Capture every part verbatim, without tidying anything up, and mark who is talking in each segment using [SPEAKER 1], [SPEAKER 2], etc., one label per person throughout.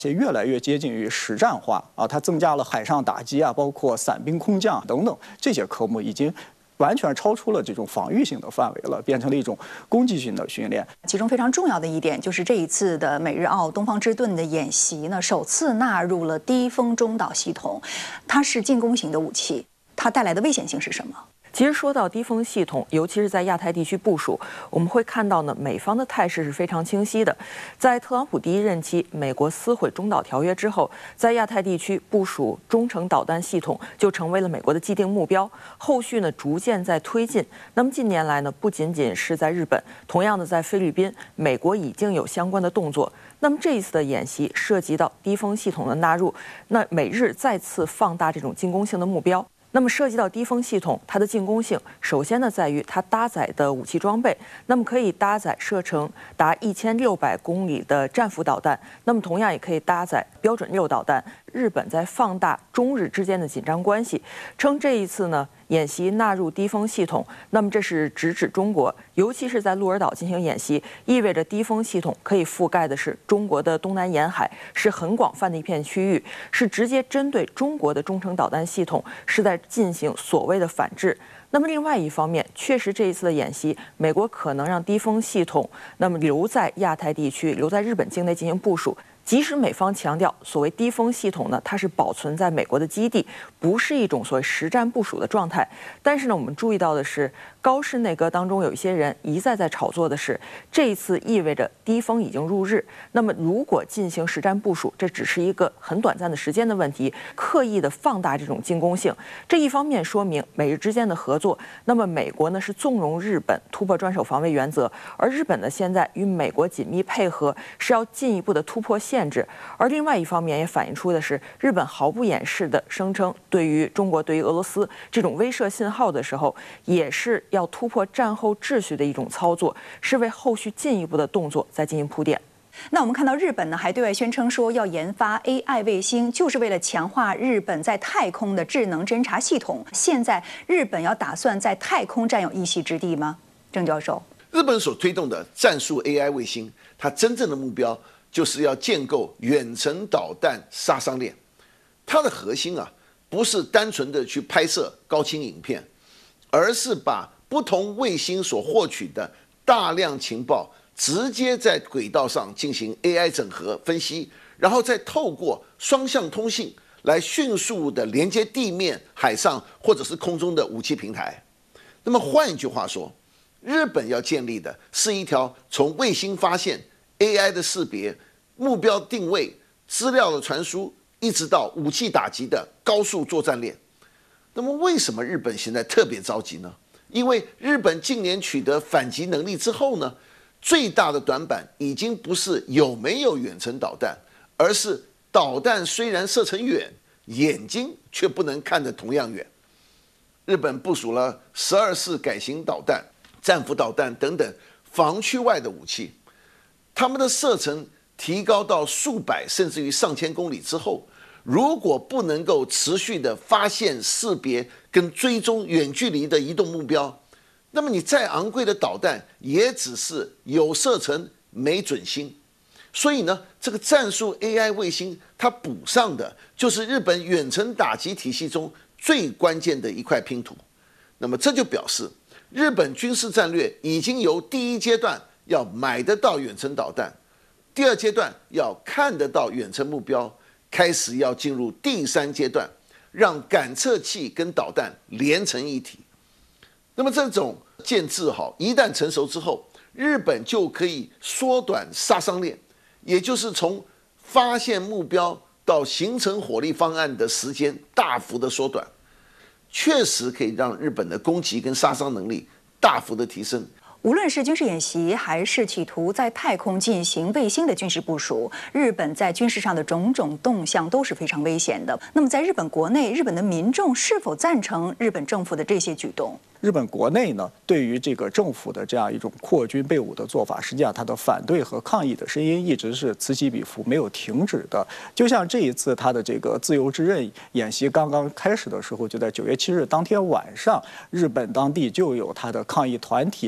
[SPEAKER 1] 也越来越接近于实战化啊，它增加了海上打击啊，包括伞兵空降等等这些科目，已经完全超出了这种防御性的范围了，变成了一种攻击性的训练。
[SPEAKER 2] 其中非常重要的一点就是这一次的美日澳东方之盾的演习呢，首次纳入了低风中导系统，它是进攻型的武器，它带来的危险性是什么？
[SPEAKER 3] 其实说到低风系统，尤其是在亚太地区部署，我们会看到呢，美方的态势是非常清晰的。在特朗普第一任期，美国撕毁中导条约之后，在亚太地区部署中程导弹系统就成为了美国的既定目标。后续呢，逐渐在推进。那么近年来呢，不仅仅是在日本，同样的在菲律宾，美国已经有相关的动作。那么这一次的演习涉及到低风系统的纳入，那美日再次放大这种进攻性的目标。那么涉及到低风系统，它的进攻性，首先呢在于它搭载的武器装备，那么可以搭载射程达一千六百公里的战斧导弹，那么同样也可以搭载标准六导弹。日本在放大中日之间的紧张关系，称这一次呢演习纳入低风系统，那么这是直指中国，尤其是在鹿儿岛进行演习，意味着低风系统可以覆盖的是中国的东南沿海，是很广泛的一片区域，是直接针对中国的中程导弹系统，是在进行所谓的反制。那么另外一方面，确实这一次的演习，美国可能让低风系统那么留在亚太地区，留在日本境内进行部署。即使美方强调所谓低风系统呢，它是保存在美国的基地，不是一种所谓实战部署的状态。但是呢，我们注意到的是，高市内阁当中有一些人一再在炒作的是，这一次意味着低风已经入日。那么如果进行实战部署，这只是一个很短暂的时间的问题，刻意的放大这种进攻性。这一方面说明美日之间的合作，那么美国呢是纵容日本突破专守防卫原则，而日本呢现在与美国紧密配合，是要进一步的突破限制。而另外一方面也反映出的是，日本毫不掩饰的声称，对于中国、对于俄罗斯这种威慑信号的时候，也是要突破战后秩序的一种操作，是为后续进一步的动作在进行铺垫。
[SPEAKER 2] 那我们看到日本呢，还对外宣称说要研发 A I 卫星，就是为了强化日本在太空的智能侦察系统。现在日本要打算在太空占有一席之地吗？郑教授，
[SPEAKER 4] 日本所推动的战术 A I 卫星，它真正的目标就是要建构远程导弹杀伤链。它的核心啊，不是单纯的去拍摄高清影片，而是把不同卫星所获取的大量情报直接在轨道上进行 A I 整合分析，然后再透过双向通信来迅速的连接地面、海上或者是空中的武器平台。那么换一句话说，日本要建立的是一条从卫星发现、A I 的识别、目标定位、资料的传输，一直到武器打击的高速作战链。那么为什么日本现在特别着急呢？因为日本近年取得反击能力之后呢，最大的短板已经不是有没有远程导弹，而是导弹虽然射程远，眼睛却不能看得同样远。日本部署了十二式改型导弹、战斧导弹等等防区外的武器，它们的射程提高到数百甚至于上千公里之后，如果不能够持续的发现、识别跟追踪远距离的移动目标，那么你再昂贵的导弹也只是有射程没准星。所以呢，这个战术 A I 卫星它补上的就是日本远程打击体系中最关键的一块拼图。那么这就表示日本军事战略已经由第一阶段要买得到远程导弹，第二阶段要看得到远程目标，开始要进入第三阶段，让感测器跟导弹连成一体。那么这种建制好，一旦成熟之后，日本就可以缩短杀伤链，也就是从发现目标到形成火力方案的时间大幅的缩短，确实可以让日本的攻击跟杀伤能力大幅的提升。
[SPEAKER 2] 无论是军事演习，还是企图在太空进行卫星的军事部署，日本在军事上的种种动向都是非常危险的。那么，在日本国内，日本的民众是否赞成日本政府的这些举动？
[SPEAKER 1] 日本国内呢，对于这个政府的这样一种扩军备武的做法，实际上它的反对和抗议的声音一直是此起彼伏，没有停止的。就像这一次它的这个自由之刃演习刚刚开始的时候，就在九月七日当天晚上，日本当地就有它的抗议团体去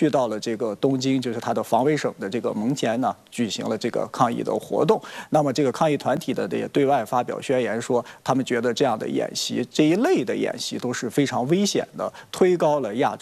[SPEAKER 1] 去到了这个东京，就是他的防卫省的这个门前呢，举行了这个抗议的活动。那么这个抗议团体的也对外发表宣言说，他们觉得这样的演习这一类的演习都是非常危险的，推高了亚洲